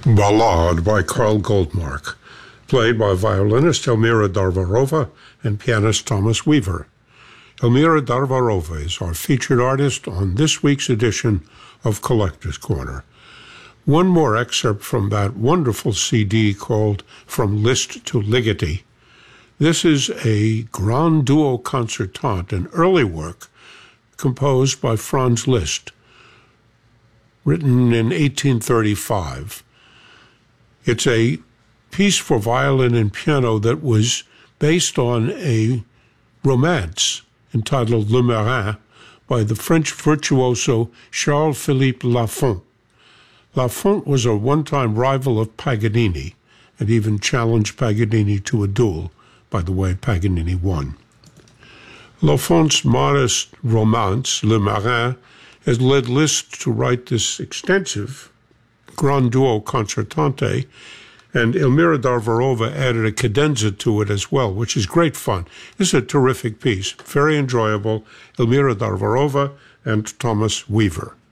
Ballade by Karl Goldmark, played by violinist Elmira Darvarova and pianist Thomas Weaver. Elmira Darvarova is our featured artist on this week's edition of Collector's Corner. One more excerpt from that wonderful CD called From Liszt to Ligeti. This is a Grand Duo Concertante, an early work composed by Franz Liszt, written in 1835. It's a piece for violin and piano that was based on a romance entitled Le Marin by the French virtuoso Charles-Philippe Lafont. Lafont was a one-time rival of Paganini and even challenged Paganini to a duel. By the way, Paganini won. Lafont's modest romance, Le Marin, has led Liszt to write this extensive Grand Duo Concertante, and Elmira Darvarova added a cadenza to it as well, which is great fun. This is a terrific piece, very enjoyable. Elmira Darvarova and Thomas Weaver.